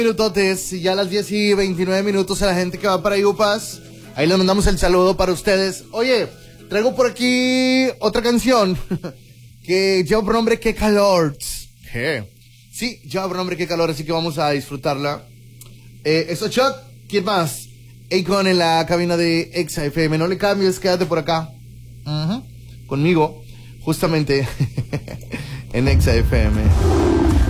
Minutotes, y ya a las 10:29 a la gente que va para Yupas. Ahí les mandamos el saludo para ustedes. Oye, traigo por aquí otra canción que lleva por nombre Qué Calor. ¿Qué? Sí, lleva por nombre Qué Calor, así que vamos a disfrutarla. Eso, Chuck, ¿quién más? Akon en la cabina de Exa FM. No le cambies, quédate por acá. Conmigo, justamente en Exa FM.